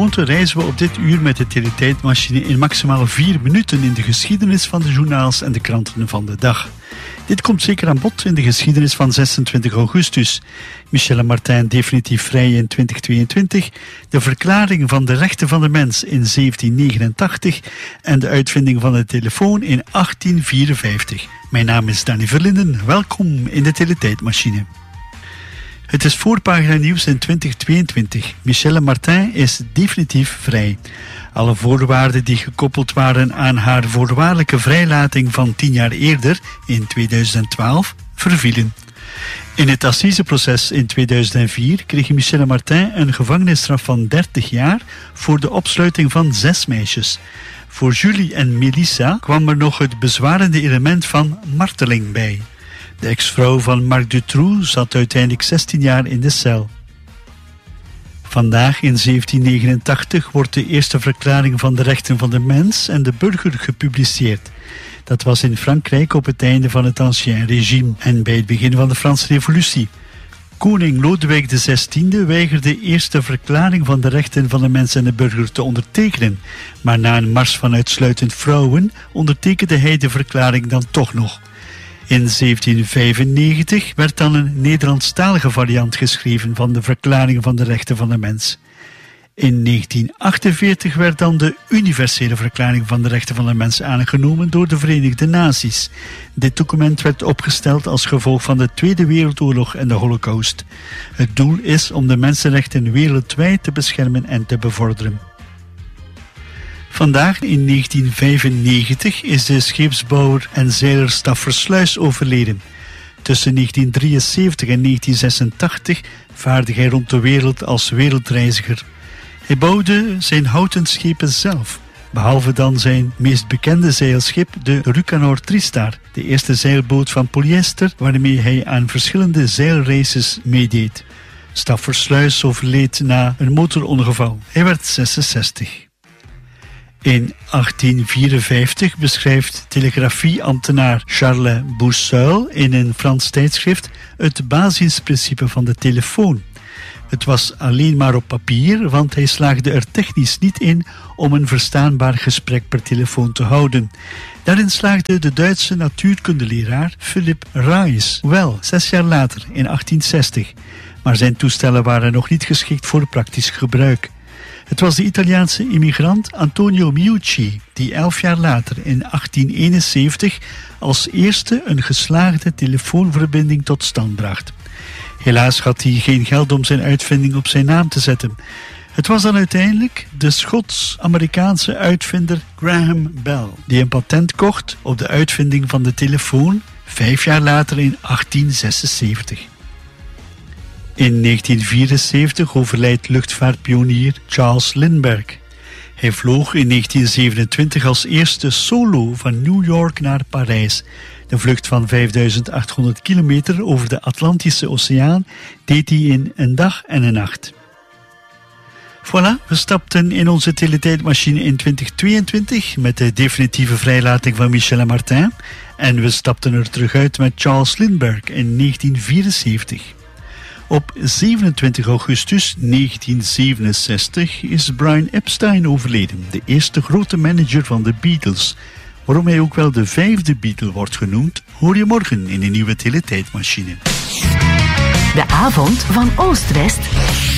gewoonte reizen we op dit uur met de teletijdmachine in maximaal 4 minuten in de geschiedenis van de journaals en de kranten van de dag. Dit komt zeker aan bod in de geschiedenis van 26 augustus. Michel Martin definitief vrij in 2022, de verklaring van de rechten van de mens in 1789 en de uitvinding van de telefoon in 1854. Mijn naam is Danny Verlinden, welkom in de teletijdmachine. Het is voorpagina nieuws in 2022. Michel Martin is definitief vrij. Alle voorwaarden die gekoppeld waren aan haar voorwaardelijke vrijlating van 10 jaar eerder, in 2012, vervielen. In het assiseproces in 2004 kreeg Michel Martin een gevangenisstraf van 30 jaar voor de opsluiting van 6 meisjes. Voor Julie en Melissa kwam er nog het bezwarende element van marteling bij. De ex-vrouw van Marc Dutroux zat uiteindelijk 16 jaar in de cel. Vandaag in 1789 wordt de eerste verklaring van de rechten van de mens en de burger gepubliceerd. Dat was in Frankrijk op het einde van het Ancien Régime en bij het begin van de Franse Revolutie. Koning Lodewijk XVI weigerde de eerste verklaring van de rechten van de mens en de burger te ondertekenen, maar na een mars van uitsluitend vrouwen ondertekende hij de verklaring dan toch nog. In 1795 werd dan een Nederlandstalige variant geschreven van de Verklaring van de Rechten van de Mens. In 1948 werd dan de Universele Verklaring van de Rechten van de Mens aangenomen door de Verenigde Naties. Dit document werd opgesteld als gevolg van de Tweede Wereldoorlog en de Holocaust. Het doel is om de mensenrechten wereldwijd te beschermen en te bevorderen. Vandaag in 1995 is de scheepsbouwer en zeiler Stafford Sluis overleden. Tussen 1973 en 1986 vaarde hij rond de wereld als wereldreiziger. Hij bouwde zijn houten schepen zelf, behalve dan zijn meest bekende zeilschip, de Rucanor Tristar, de eerste zeilboot van polyester waarmee hij aan verschillende zeilraces meedeed. Stafford Sluis overleed na een motorongeval. Hij werd 66. In 1854 beschrijft telegrafieambtenaar Charles Bousseul in een Frans tijdschrift het basisprincipe van de telefoon. Het was alleen maar op papier, want hij slaagde er technisch niet in om een verstaanbaar gesprek per telefoon te houden. Daarin slaagde de Duitse natuurkundeleraar Philipp Reis wel 6 jaar later, in 1860. Maar zijn toestellen waren nog niet geschikt voor praktisch gebruik. Het was de Italiaanse immigrant Antonio Meucci die 11 jaar later in 1871 als eerste een geslaagde telefoonverbinding tot stand bracht. Helaas had hij geen geld om zijn uitvinding op zijn naam te zetten. Het was dan uiteindelijk de Schots-Amerikaanse uitvinder Graham Bell die een patent kocht op de uitvinding van de telefoon 5 jaar later in 1876. In 1974 overlijdt luchtvaartpionier Charles Lindbergh. Hij vloog in 1927 als eerste solo van New York naar Parijs. De vlucht van 5800 kilometer over de Atlantische Oceaan deed hij in een dag en een nacht. Voilà, we stapten in onze teletijdmachine in 2022 met de definitieve vrijlating van Michel Martin en we stapten er terug uit met Charles Lindbergh in 1974. Op 27 augustus 1967 is Brian Epstein overleden, de eerste grote manager van de Beatles. Waarom hij ook wel de 5e Beatle wordt genoemd, hoor je morgen in de nieuwe teletijdmachine. De avond van Oost-West.